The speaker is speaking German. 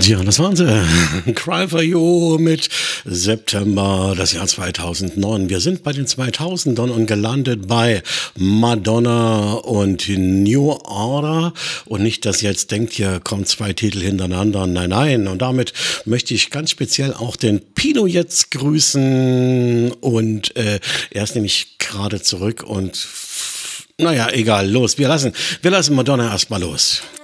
Ja, das waren sie. Cry for You mit September, das Jahr 2009. Wir sind bei den 2000ern und gelandet bei Madonna und New Order. Und nicht, dass ihr jetzt denkt, hier kommen zwei Titel hintereinander. Nein, nein. Und damit möchte ich ganz speziell auch den Pino jetzt grüßen. Und er ist nämlich gerade zurück und naja, egal, los. Wir lassen Madonna erstmal los.